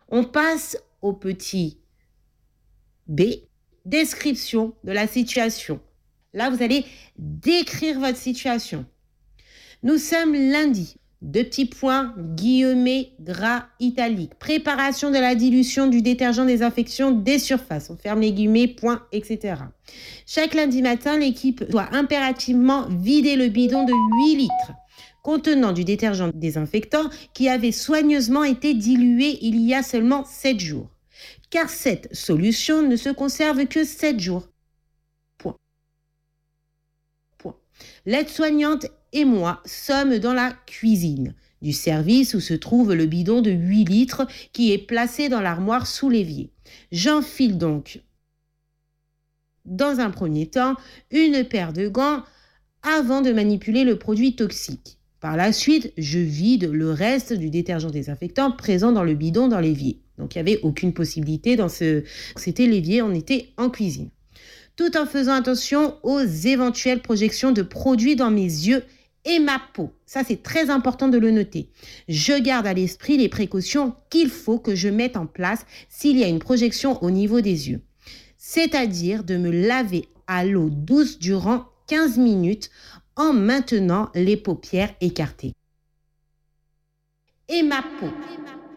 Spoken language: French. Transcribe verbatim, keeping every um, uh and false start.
On passe au petit B, description de la situation. Là, vous allez décrire votre situation. Nous sommes lundi. Deux petits points, guillemets, gras, italique. Préparation de la dilution du détergent désinfection des surfaces. On ferme les guillemets, points, et cetera. Chaque lundi matin, l'équipe doit impérativement vider le bidon de huit litres contenant du détergent désinfectant qui avait soigneusement été dilué il y a seulement sept jours. Car cette solution ne se conserve que sept jours. Point. Point. L'aide-soignante et moi sommes dans la cuisine du service où se trouve le bidon de huit litres qui est placé dans l'armoire sous l'évier. J'enfile donc, dans un premier temps, une paire de gants avant de manipuler le produit toxique. Par la suite, je vide le reste du détergent désinfectant présent dans le bidon dans l'évier. Donc, il n'y avait aucune possibilité dans ce... C'était l'évier, on était en cuisine. Tout en faisant attention aux éventuelles projections de produits dans mes yeux et ma peau. Ça, c'est très important de le noter. Je garde à l'esprit les précautions qu'il faut que je mette en place s'il y a une projection au niveau des yeux. C'est-à-dire de me laver à l'eau douce durant quinze minutes en maintenant les paupières écartées. Et ma peau.